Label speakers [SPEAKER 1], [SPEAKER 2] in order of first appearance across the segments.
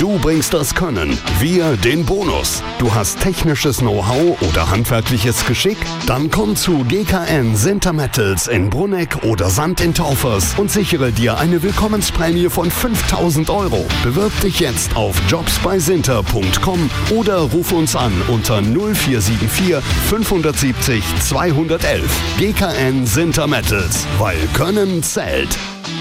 [SPEAKER 1] Du bringst das Können, wir den Bonus. Du hast technisches Know-how oder handwerkliches Geschick? Dann komm zu GKN Sintermettels in Brunegg oder Sand in Taufers und sichere dir eine Willkommensprämie von 5.000 €. Bewirb dich jetzt auf jobsbeisinter.com oder ruf uns an unter 0474 570 211. GKN Sintermettels, weil Können zählt.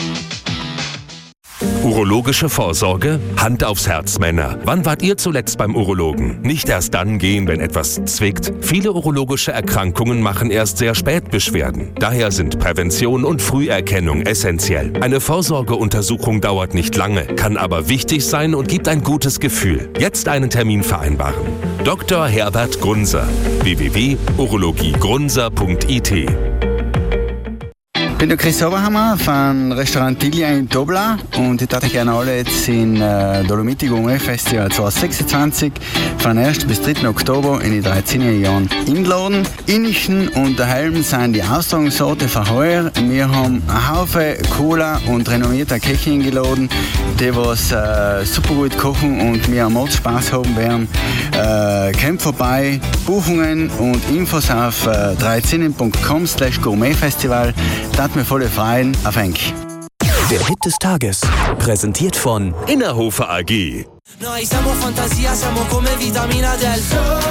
[SPEAKER 2] Urologische Vorsorge? Hand aufs Herz, Männer. Wann wart ihr zuletzt beim Urologen? Nicht erst dann gehen, wenn etwas zwickt. Viele urologische Erkrankungen machen erst sehr spät Beschwerden. Daher sind Prävention und Früherkennung essentiell. Eine Vorsorgeuntersuchung dauert nicht lange, kann aber wichtig sein und gibt ein gutes Gefühl. Jetzt einen Termin vereinbaren. Dr. Herbert Grunser. www.urologiegrunser.it.
[SPEAKER 3] Ich bin der Chris Oberhammer von Restaurant Tilia in Dobla und ich darf gerne alle jetzt in Dolomiti Gourmet Festival 2026 von 1. bis 3. Oktober in die 13 Jahren einladen. Innischen und der Helm sind die Austragungsorte für heuer. Wir haben einen Haufen cooler und renommierter Köche eingeladen, die was super gut kochen und wir am Ort Spaß haben werden. Kommt vorbei, Buchungen und Infos auf 13.com/Gourmetfestival. Das mir voll freuen. Auf Enk.
[SPEAKER 4] Der Hit des Tages, präsentiert von
[SPEAKER 2] Innerhofer AG.
[SPEAKER 5] Noi siamo fantasia, siamo come vitamina del sole.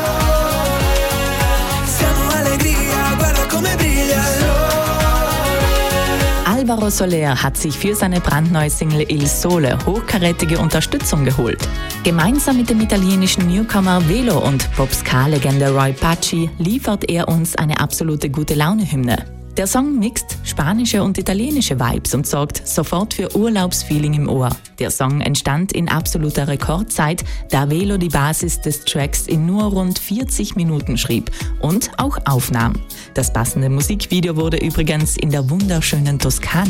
[SPEAKER 5] Siamo allegria, guarda come brilla il sole.
[SPEAKER 6] Alvaro Soler hat sich für seine brandneue Single Il Sole hochkarätige Unterstützung geholt. Gemeinsam mit dem italienischen Newcomer Velo und Pop-Ska-Legende Roy Paci liefert er uns eine absolute Gute-Laune-Hymne. Der Song mixt spanische und italienische Vibes und sorgt sofort für Urlaubsfeeling im Ohr. Der Song entstand in absoluter Rekordzeit, da Velo die Basis des Tracks in nur rund 40 Minuten schrieb und auch aufnahm. Das passende Musikvideo wurde übrigens in der wunderschönen Toskana